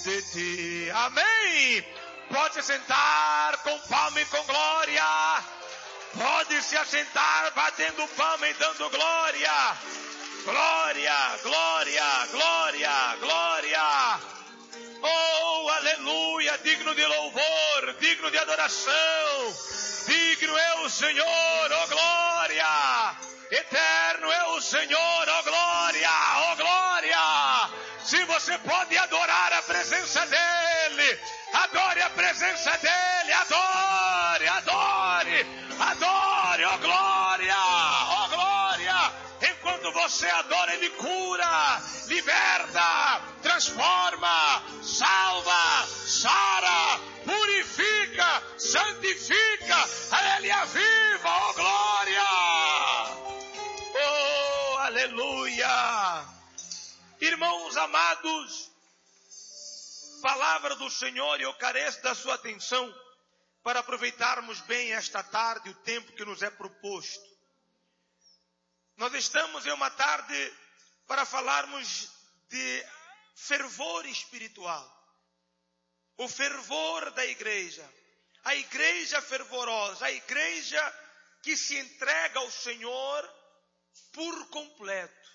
de ti. Amém. Pode sentar com palma e com glória. Pode se assentar batendo palma e dando glória. Glória, glória, glória, glória. Oh, aleluia, digno de louvor, digno de adoração. Digno é o Senhor, oh glória. Eterno é o Senhor, oh glória, oh glória. Se você pode adorar a presença dEle, adore a presença dEle, adore, adore, adore, oh glória, oh glória. Enquanto você adora, Ele cura, liberta, transforma, salva, sara, purifica, santifica. Ele aviva, oh glória. Oh, aleluia. Irmãos amados, palavra do Senhor, e eu careço da sua atenção para aproveitarmos bem esta tarde, o tempo que nos é proposto. Nós estamos em uma tarde para falarmos de fervor espiritual. O fervor da igreja. A igreja fervorosa. A igreja que se entrega ao Senhor por completo.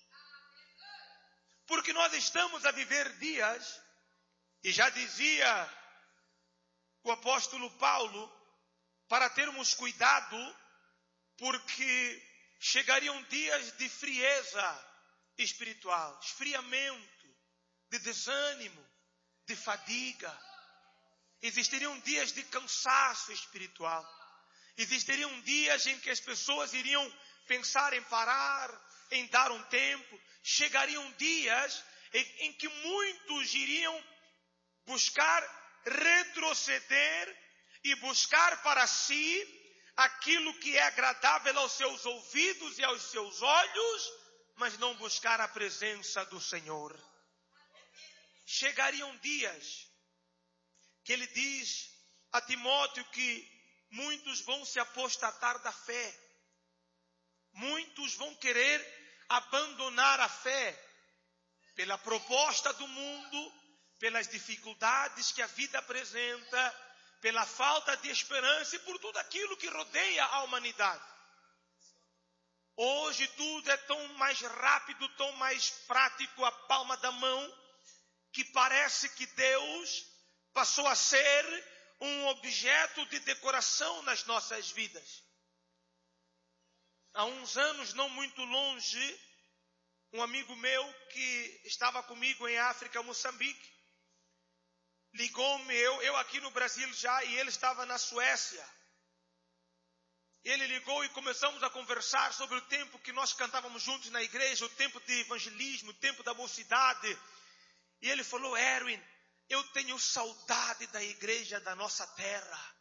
Porque nós estamos a viver dias, e já dizia o apóstolo Paulo, para termos cuidado, porque chegariam dias de frieza espiritual, esfriamento, de desânimo, de fadiga. Existiriam dias de cansaço espiritual. Existiriam dias em que as pessoas iriam pensar em parar, em dar um tempo. Chegariam dias em que muitos iriam buscar retroceder e buscar para si aquilo que é agradável aos seus ouvidos e aos seus olhos, mas não buscar a presença do Senhor. Chegariam dias que ele diz a Timóteo que muitos vão se apostatar da fé. Muitos vão querer abandonar a fé pela proposta do mundo, pelas dificuldades que a vida apresenta, pela falta de esperança e por tudo aquilo que rodeia a humanidade. Hoje tudo é tão mais rápido, tão mais prático, à palma da mão, que parece que Deus passou a ser um objeto de decoração nas nossas vidas. Há uns anos, não muito longe, um amigo meu que estava comigo em África, Moçambique, ligou-me, eu aqui no Brasil já, e ele estava na Suécia. Ele ligou e começamos a conversar sobre o tempo que nós cantávamos juntos na igreja, o tempo de evangelismo, o tempo da mocidade. E ele falou: Erwin, eu tenho saudade da igreja da nossa terra.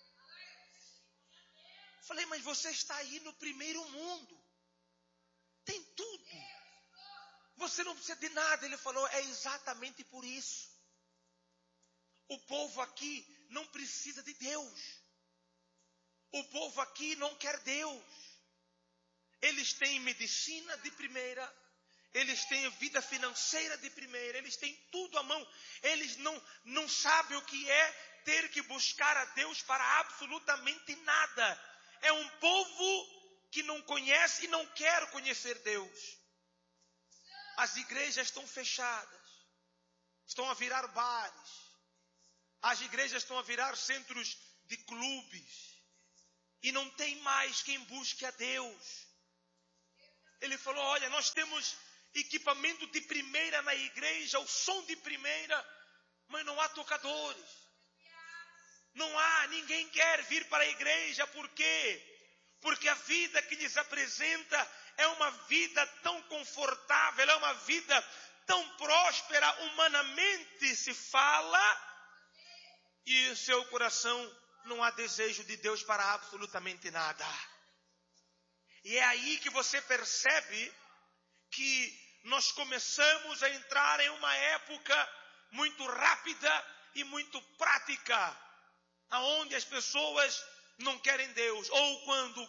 Falei: mas você está aí no primeiro mundo. Tem tudo. Você não precisa de nada. Ele falou: é exatamente por isso. O povo aqui não precisa de Deus. O povo aqui não quer Deus. Eles têm medicina de primeira. Eles têm vida financeira de primeira. Eles têm tudo à mão. Eles não sabem o que é ter que buscar a Deus para absolutamente nada. É um povo que não conhece e não quer conhecer Deus. As igrejas estão fechadas. Estão a virar bares. As igrejas estão a virar centros de clubes. E não tem mais quem busque a Deus. Ele falou: olha, nós temos equipamento de primeira na igreja, o som de primeira, mas não há tocadores. Não há, ninguém quer vir para a igreja. Por quê? Porque a vida que lhes apresenta é uma vida tão confortável, é uma vida tão próspera, humanamente se fala, e o seu coração não há desejo de Deus para absolutamente nada. E é aí que você percebe que nós começamos a entrar em uma época muito rápida e muito prática, aonde as pessoas não querem Deus, ou quando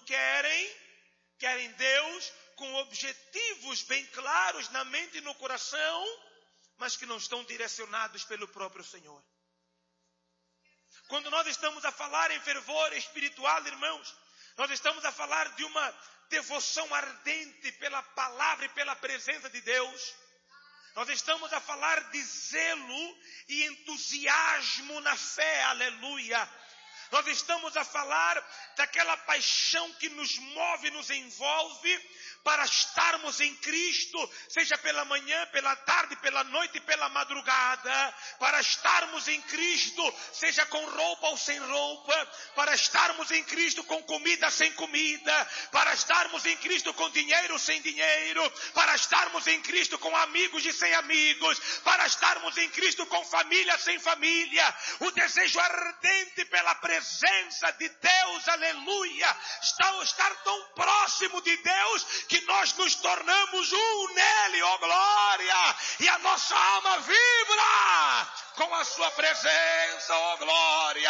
querem Deus com objetivos bem claros na mente e no coração, mas que não estão direcionados pelo próprio Senhor. Quando nós estamos a falar em fervor espiritual, irmãos, nós estamos a falar de uma devoção ardente pela palavra e pela presença de Deus. Nós estamos a falar de zelo e entusiasmo na fé, aleluia. Nós estamos a falar daquela paixão que nos move, nos envolve para estarmos em Cristo, seja pela manhã, pela tarde, pela noite e pela madrugada, para estarmos em Cristo, seja com roupa ou sem roupa, para estarmos em Cristo com comida, sem comida, para estarmos em Cristo com dinheiro, sem dinheiro, para estarmos em Cristo com amigos e sem amigos, para estarmos em Cristo com família, sem família. O desejo ardente pela presença de Deus, aleluia, estar tão próximo de Deus que nós nos tornamos um nele, ó glória, e a nossa alma vibra com a sua presença, ó glória.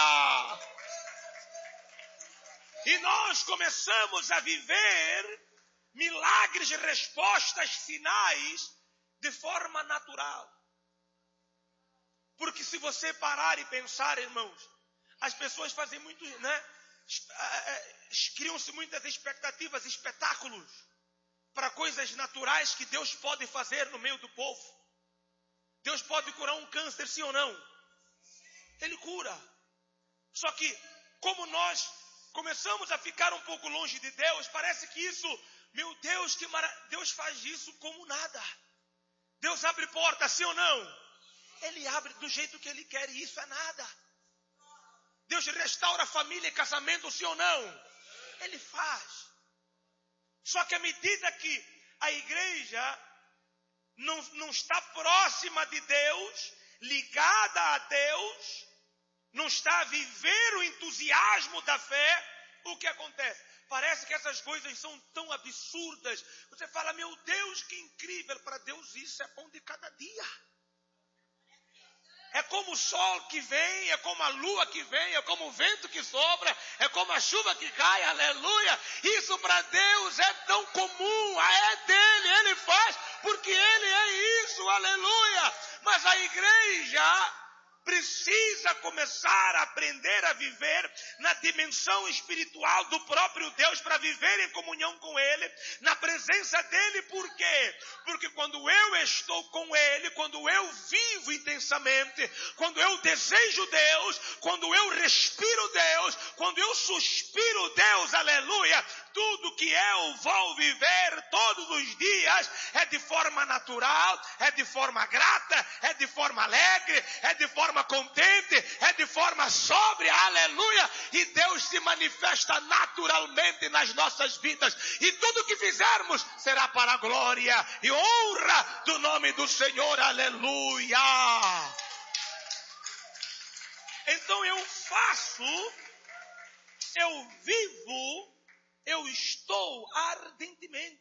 E nós começamos a viver milagres e respostas finais de forma natural. Porque se você parar e pensar, irmãos, as pessoas fazem muito, criam-se muitas expectativas, espetáculos para coisas naturais que Deus pode fazer no meio do povo. Deus pode curar um câncer, sim ou não? Ele cura. Só que, como nós começamos a ficar um pouco longe de Deus, parece que isso, meu Deus, Deus faz isso como nada. Deus abre porta, sim ou não? Ele abre do jeito que Ele quer e isso é nada. Deus restaura família e casamento, sim ou não? Ele faz. Só que à medida que a igreja não está próxima de Deus, ligada a Deus, não está a viver o entusiasmo da fé, o que acontece? Parece que essas coisas são tão absurdas. Você fala, meu Deus, que incrível. Para Deus isso é pão de cada dia. É como o sol que vem, é como a lua que vem, é como o vento que sopra, é como a chuva que cai, aleluia. Isso para Deus é tão comum, é dele, Ele faz, porque Ele é isso, aleluia. Mas a igreja precisa começar a aprender a viver na dimensão espiritual do próprio Deus, para viver em comunhão com Ele, na presença dEle. Por quê? Porque quando eu estou com Ele, quando eu vivo intensamente, quando eu desejo Deus, quando eu respiro Deus, quando eu suspiro Deus, aleluia, tudo que eu vou viver todos os dias é de forma natural, é de forma grata, é de forma alegre, é de forma contente, é de forma sóbria, aleluia, e Deus se manifesta naturalmente nas nossas vidas, e tudo que fizermos será para a glória e honra do nome do Senhor, aleluia. Então eu faço, eu vivo, eu estou ardentemente.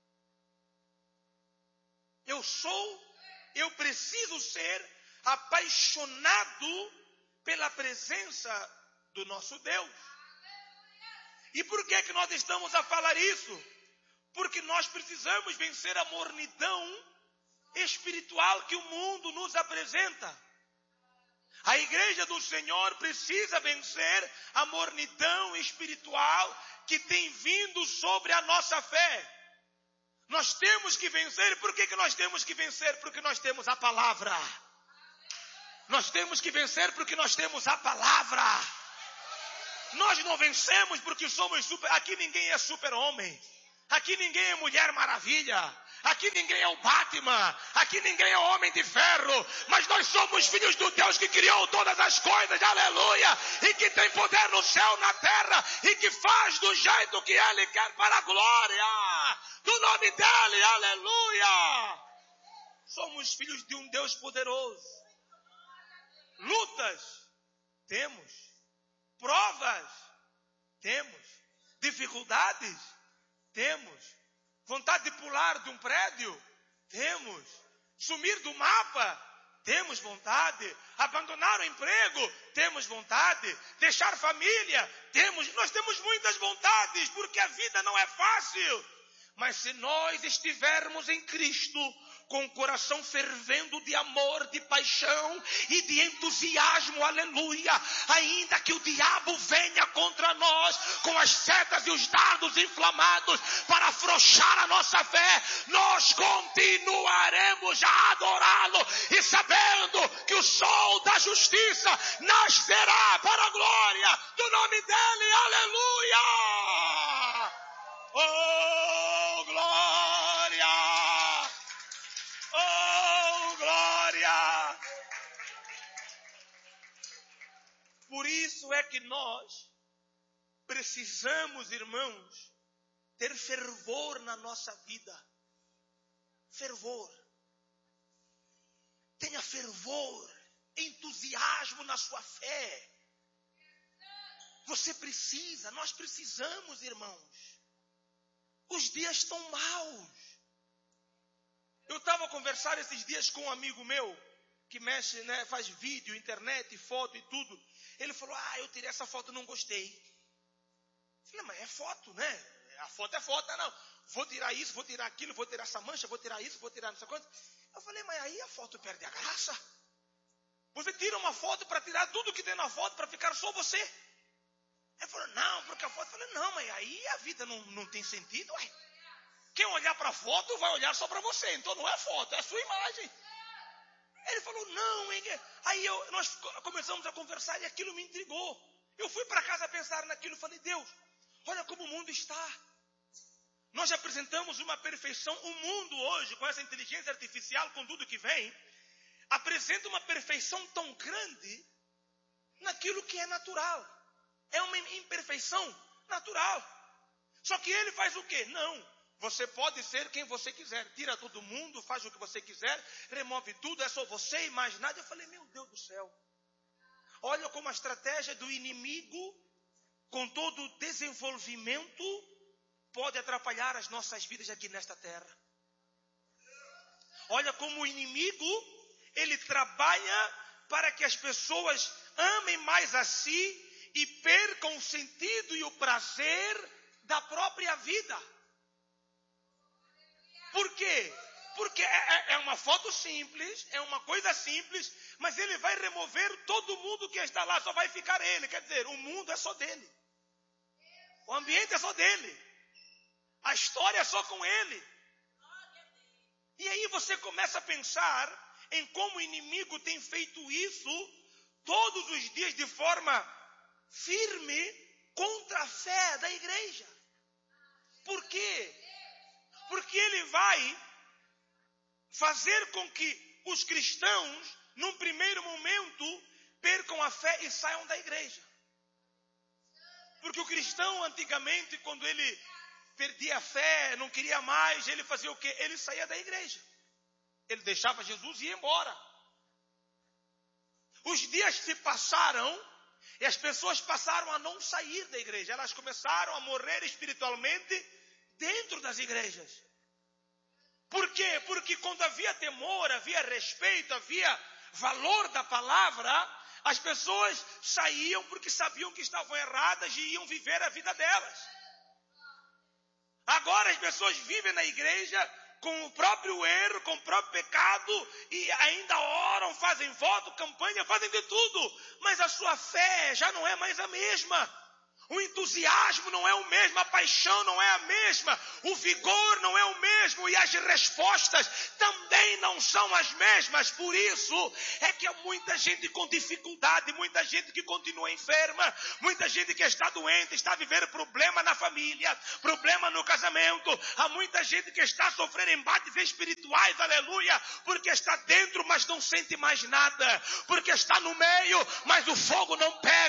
Eu preciso ser apaixonado pela presença do nosso Deus. E por que nós estamos a falar isso? Porque nós precisamos vencer a mornidão espiritual que o mundo nos apresenta. A igreja do Senhor precisa vencer a mornidão espiritual que tem vindo sobre a nossa fé. Nós temos que vencer. Por que nós temos que vencer? Porque nós temos a palavra. Nós temos que vencer porque nós temos a palavra. Nós não vencemos porque somos super. Aqui ninguém é super-homem. Aqui ninguém é Mulher Maravilha. Aqui ninguém é o Batman. Aqui ninguém é o Homem de Ferro. Mas nós somos filhos do Deus que criou todas as coisas, aleluia. E que tem poder no céu, na terra. E que faz do jeito que Ele quer para a glória do nome dEle, aleluia. Somos filhos de um Deus poderoso. Lutas, temos. Provas, temos. Dificuldades, temos. Vontade de pular de um prédio, temos. Sumir do mapa, temos vontade. Abandonar o emprego, temos vontade. Deixar família, temos. Nós temos muitas vontades, porque a vida não é fácil. Mas se nós estivermos em Cristo, com o coração fervendo de amor, de paixão e de entusiasmo, aleluia. Ainda que o diabo venha contra nós com as setas e os dardos inflamados para afrouxar a nossa fé, nós continuaremos a adorá-lo e sabendo que o sol da justiça nascerá para a glória do nome dele, aleluia! Oh, glória! Oh, glória! Por isso é que nós precisamos, irmãos, ter fervor na nossa vida. Fervor. Tenha fervor, entusiasmo na sua fé. Você precisa, nós precisamos, irmãos. Os dias estão maus. Eu estava conversando esses dias com um amigo meu, que mexe, né, faz vídeo, internet, foto e tudo. Ele falou, eu tirei essa foto, não gostei. Eu falei, mas é foto, né? A foto é foto, não. Vou tirar isso, vou tirar aquilo, vou tirar essa mancha, vou tirar isso, vou tirar não sei quanto. Eu falei, mas aí a foto perde a graça. Você tira uma foto para tirar tudo que tem na foto para ficar só você. Ele falou, não, porque a foto... Eu falei, não, mas aí a vida não tem sentido, ué. Quem olhar para a foto vai olhar só para você, então não é foto, é a sua imagem. Ele falou, não, hein? Aí nós começamos a conversar e aquilo me intrigou. Eu fui para casa pensar naquilo e falei, Deus, olha como o mundo está. Nós apresentamos uma perfeição. O mundo hoje, com essa inteligência artificial, com tudo que vem, apresenta uma perfeição tão grande naquilo que é natural. É uma imperfeição natural. Só que ele faz o quê? Não. Você pode ser quem você quiser. Tira todo mundo, faz o que você quiser, remove tudo, é só você e mais nada. Eu falei, meu Deus do céu. Olha como a estratégia do inimigo, com todo o desenvolvimento, pode atrapalhar as nossas vidas aqui nesta terra. Olha como o inimigo, ele trabalha para que as pessoas amem mais a si e percam o sentido e o prazer da própria vida. Por quê? Porque é uma foto simples, é uma coisa simples, mas ele vai remover todo mundo que está lá, só vai ficar ele. Quer dizer, o mundo é só dele. O ambiente é só dele. A história é só com ele. E aí você começa a pensar em como o inimigo tem feito isso todos os dias de forma firme contra a fé da igreja. Por quê? Porque ele vai fazer com que os cristãos, num primeiro momento, percam a fé e saiam da igreja. Porque o cristão, antigamente, quando ele perdia a fé, não queria mais, ele fazia o quê? Ele saía da igreja. Ele deixava Jesus e ia embora. Os dias se passaram e as pessoas passaram a não sair da igreja. Elas começaram a morrer espiritualmente dentro das igrejas. Por quê? Porque quando havia temor, havia respeito, havia valor da palavra, as pessoas saíam porque sabiam que estavam erradas e iam viver a vida delas. Agora as pessoas vivem na igreja com o próprio erro, com o próprio pecado e ainda oram, fazem voto, campanha, fazem de tudo. Mas a sua fé já não é mais a mesma. O entusiasmo não é o mesmo, a paixão não é a mesma, o vigor não é o mesmo e as respostas também não são as mesmas. Por isso é que há muita gente com dificuldade, muita gente que continua enferma, muita gente que está doente, está vivendo problema na família, problema no casamento. Há muita gente que está sofrendo embates espirituais, aleluia, porque está dentro, mas não sente mais nada, porque está no meio, mas o fogo não pega.